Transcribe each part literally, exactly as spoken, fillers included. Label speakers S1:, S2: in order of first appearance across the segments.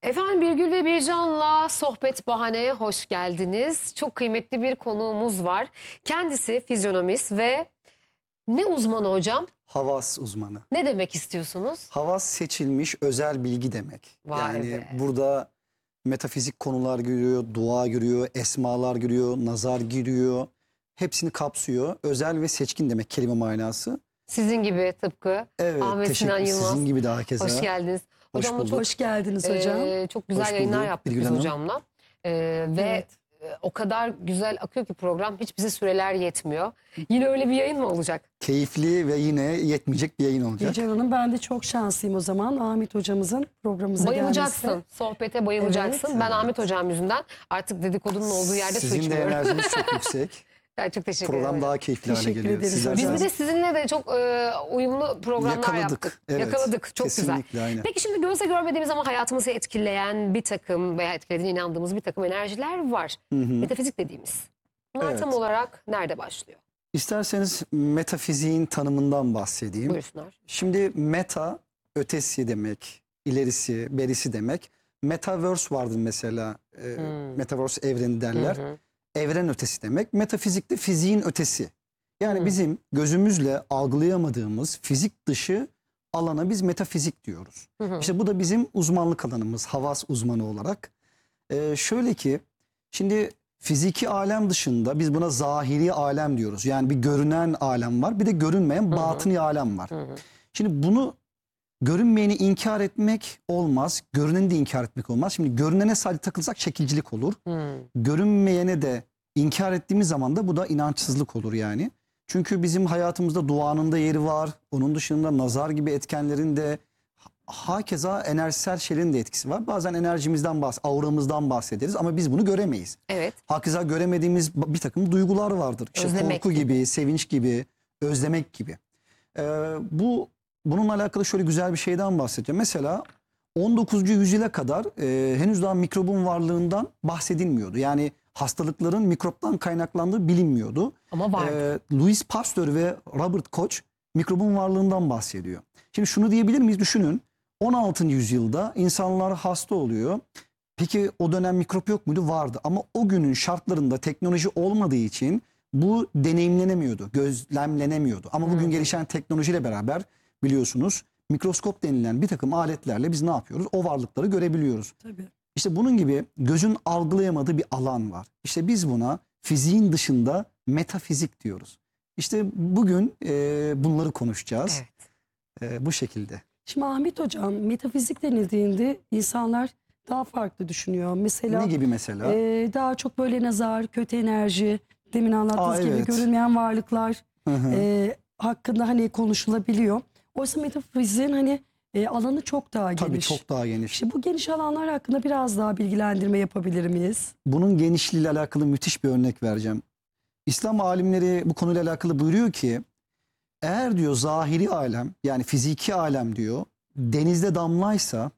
S1: Efendim Birgül ve Bircan'la Sohbet Bahane'ye hoş geldiniz. Çok kıymetli bir konuğumuz var. Kendisi fizyonomist ve ne uzmanı hocam?
S2: Havas uzmanı.
S1: Ne demek istiyorsunuz?
S2: Havas seçilmiş özel bilgi demek.
S1: Vay
S2: yani
S1: be.
S2: burada metafizik konular giriyor, dua giriyor, esmalar giriyor, nazar giriyor. Hepsini kapsıyor. Özel ve seçkin demek kelime manası.
S1: Sizin gibi tıpkı.
S2: Evet,
S1: Ahmet Sinan
S2: teşekkür
S1: Yılmaz.
S2: Sizin gibi daha keza.
S1: Hoş geldiniz.
S2: Hoş
S1: Hocamla
S2: bulduk.
S1: çok,
S3: Hoş geldiniz hocam.
S1: e, çok güzel
S2: Hoş
S1: yayınlar
S2: bulduk
S1: yaptık
S2: Birgül
S1: biz
S2: Hanım.
S1: hocamla. E, ve
S3: Evet.
S1: e, o kadar güzel akıyor ki program, hiç bize süreler yetmiyor. Yine öyle bir yayın mı olacak?
S2: Keyifli ve yine yetmeyecek bir yayın olacak.
S3: Bircan Hanım, ben de çok şanslıyım o zaman Ahmet hocamızın programımıza
S1: Bayılacaksın.
S3: gelmesi.
S1: Sohbete bayılacaksın.
S3: Evet.
S1: Ben Ahmet hocam yüzünden artık dedikodunun olduğu yerde su
S2: Sizin de
S1: içmiyorum.
S2: enerjiniz çok yüksek.
S1: Yani çok teşekkür
S2: Program
S1: ederim.
S2: daha keyifli hale
S3: Teşekkür
S2: geliyor.
S3: ederiz
S2: Sizler
S3: hocam.
S1: Biz bir
S2: sayesinde.
S1: de sizinle de çok e, uyumlu programlar
S2: Yakaladık,
S1: yaptık.
S2: evet.
S1: Yakaladık. Çok güzel.
S2: Kesinlikle, aynen.
S1: Peki şimdi gözle görmediğimiz ama hayatımızı etkileyen bir takım veya etkilediğine inandığımız bir takım enerjiler var.
S2: Hı hı.
S1: Metafizik dediğimiz. Bunlar
S2: Evet.
S1: tam olarak nerede başlıyor?
S2: İsterseniz metafiziğin tanımından bahsedeyim.
S1: Buyursunlar.
S2: Şimdi meta ötesi demek, ilerisi, berisi demek. Metaverse vardır mesela. E,
S1: Hmm.
S2: Metaverse evreni derler.
S1: Hı hı.
S2: Evren ötesi demek. Metafizik de fiziğin ötesi. Yani
S1: Hmm.
S2: bizim gözümüzle algılayamadığımız fizik dışı alana biz metafizik diyoruz.
S1: Hı hı.
S2: İşte bu da bizim uzmanlık alanımız, havas uzmanı olarak. E, şöyle ki, şimdi fiziki alem dışında biz buna zahiri alem diyoruz. Yani bir görünen alem var, bir de görünmeyen batini alem var.
S1: Hı hı.
S2: Şimdi bunu görünmeyeni inkar etmek olmaz. Görüneni de inkar etmek olmaz. Şimdi görünene sadece takılsak şekilcilik olur.
S1: Hı.
S2: Görünmeyene de inkar ettiğimiz zaman da bu da inançsızlık olur yani. Çünkü bizim hayatımızda duanın da yeri var. Onun dışında nazar gibi etkenlerin de hakeza enerjisel şeylerin de etkisi var. Bazen enerjimizden bahs, auramızdan bahsederiz ama biz bunu göremeyiz.
S1: Evet.
S2: Hakeza göremediğimiz bir takım duygular vardır. İşte
S1: Özlemek
S2: korku
S1: gibi.
S2: gibi, sevinç gibi, özlemek gibi. Ee, bu bununla alakalı şöyle güzel bir şeyden bahsedeceğim. Mesela on dokuzuncu yüzyıla kadar e, henüz daha mikrobun varlığından bahsedilmiyordu. Yani hastalıkların mikroptan kaynaklandığı bilinmiyordu.
S1: Ama var.
S2: Ee, Louis Pasteur ve Robert Koch mikrobun varlığından bahsediyor. Şimdi şunu diyebilir miyiz? Düşünün, on altıncı yüzyılda insanlar hasta oluyor. Peki o dönem mikrop yok muydu? Vardı. Ama o günün şartlarında teknoloji olmadığı için bu deneyimlenemiyordu, gözlemlenemiyordu. Ama bugün gelişen teknolojiyle beraber biliyorsunuz mikroskop denilen bir takım aletlerle biz ne yapıyoruz? O varlıkları görebiliyoruz.
S3: Tabii.
S2: İşte bunun gibi gözün algılayamadığı bir alan var. İşte biz buna fiziğin dışında metafizik diyoruz. İşte bugün e, bunları konuşacağız.
S1: Evet.
S2: E, bu şekilde.
S3: Şimdi Ahmet hocam, metafizik denildiğinde insanlar daha farklı düşünüyor. Mesela
S2: Ne gibi mesela?
S3: e, daha çok böyle nazar, kötü enerji, demin anlattığınız
S2: Aa,
S3: gibi
S2: evet.
S3: görünmeyen varlıklar
S2: Hı hı.
S3: e, hakkında hani konuşulabiliyor. Oysa metafiziğin hani e, alanı çok daha
S2: Tabii
S3: geniş.
S2: çok daha geniş.
S3: İşte bu geniş alanlar hakkında biraz daha bilgilendirme yapabilir miyiz?
S2: Bunun genişliğiyle alakalı müthiş bir örnek vereceğim. İslam alimleri bu konuyla alakalı buyuruyor ki, eğer diyor zahiri alem, yani fiziki alem diyor, denizde damlaysa,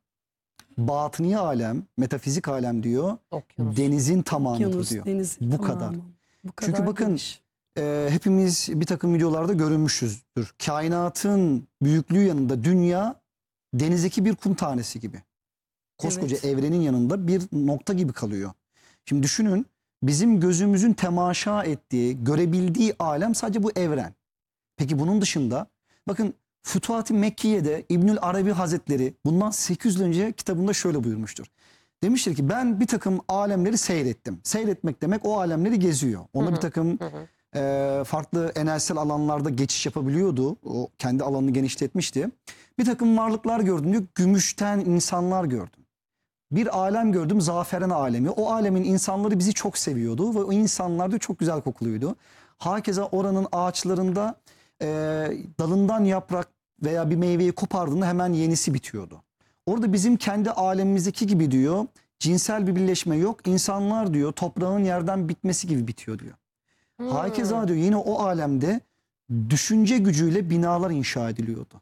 S2: batıni alem, metafizik alem diyor,
S1: Okyanus.
S2: denizin tamamıdır
S3: Okyanus,
S2: diyor.
S3: deniz,
S2: Bu
S3: tamam.
S2: kadar.
S3: Bu kadar
S2: Çünkü bakın,
S3: geniş.
S2: e, hepimiz bir takım videolarda görünmüşüzdür. Kainatın büyüklüğü yanında dünya denizdeki bir kum tanesi gibi. Koskoca
S3: Evet.
S2: evrenin yanında bir nokta gibi kalıyor. Şimdi düşünün, bizim gözümüzün temaşa ettiği, görebildiği alem sadece bu evren. Peki bunun dışında bakın, Fütuhat-ı Mekkiye'de İbnül Arabi Hazretleri bundan sekiz yıl önce kitabında şöyle buyurmuştur. Demiştir ki, ben bir takım alemleri seyrettim. Seyretmek demek o alemleri geziyor. Ona
S1: Hı hı,
S2: bir takım
S1: hı hı.
S2: e, farklı enerjisel alanlarda geçiş yapabiliyordu. O kendi alanını genişletmişti. Bir takım varlıklar gördüm diyor. Gümüşten insanlar gördüm. Bir alem gördüm, zaferen alemi. O alemin insanları bizi çok seviyordu ve o insanlar da çok güzel kokuluydu. Hakeza oranın ağaçlarında e, dalından yaprak veya bir meyveyi kopardığında hemen yenisi bitiyordu. Orada bizim kendi alemimizdeki gibi diyor, cinsel bir birleşme yok. İnsanlar diyor toprağın yerden bitmesi gibi bitiyor diyor.
S1: Hmm.
S2: Hakeza diyor yine o alemde düşünce gücüyle binalar inşa ediliyordu.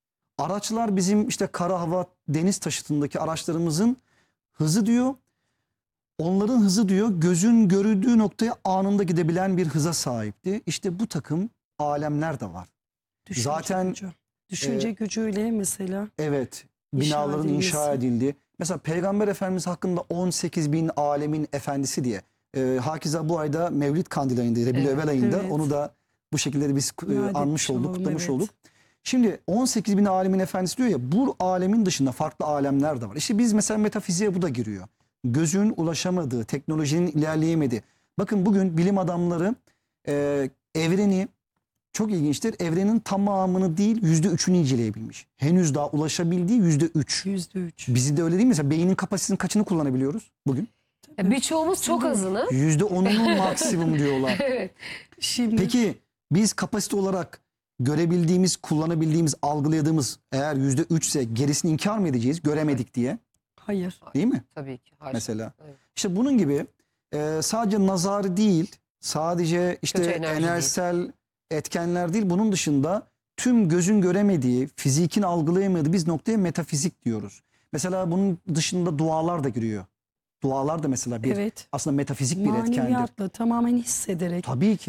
S2: Araçlar bizim işte kara, hava, deniz taşıtındaki araçlarımızın hızı diyor, onların hızı diyor gözün görüldüğü noktaya anında gidebilen bir hıza sahipti. İşte bu takım alemler de var.
S3: Düşünce
S2: Zaten
S3: gücü. Düşünce
S2: e,
S3: gücüyle mesela
S2: evet,
S3: İnşa
S2: binaların
S3: edilmesi.
S2: inşa edildi. Mesela Peygamber Efendimiz hakkında on sekiz bin alemin efendisi diye. E, Hakiza bu ayda Mevlid Kandil ayında, Rebül
S1: Evet,
S2: Evvel ayında
S3: evet.
S2: onu da bu şekilde de biz e,
S3: Yad
S2: anmış
S3: etmiş
S2: olduk,
S3: olalım,
S2: kutlamış
S3: evet.
S2: olduk. Şimdi on sekiz bin alemin efendisi diyor ya, bu alemin dışında farklı alemler de var. İşte biz mesela metafiziğe bu da giriyor. Gözün ulaşamadığı, teknolojinin ilerleyemediği. Bakın bugün bilim adamları e, evreni, çok ilginçtir, evrenin tamamını değil yüzde üçünü inceleyebilmiş. Henüz daha ulaşabildiği yüzde üç.
S3: Yüzde üç.
S2: Bizi de öyle değil mi? Mesela beynin kapasitesinin kaçını kullanabiliyoruz bugün?
S1: E, Birçoğumuz çok azını.
S2: Yüzde onunun maksimum diyorlar.
S1: Evet.
S3: Şimdi
S2: Peki biz kapasite olarak görebildiğimiz, kullanabildiğimiz, algıladığımız eğer yüzde üçse gerisini inkar mı edeceğiz? Göremedik diye,
S3: hayır.
S2: değil mi?
S1: Tabii ki. Hayır.
S2: Mesela.
S1: Evet.
S2: İşte bunun gibi e, sadece nazar değil, sadece işte
S1: Kötü enerji
S2: enerjisel etkenler değil. Bunun dışında tüm gözün göremediği, fizikin algılayamadığı biz noktaya metafizik diyoruz. Mesela bunun dışında dualar da giriyor. Dualar da mesela bir
S3: Evet.
S2: aslında metafizik bir etkendir.
S3: Maneviyatla tamamen hissederek.
S2: Tabii ki.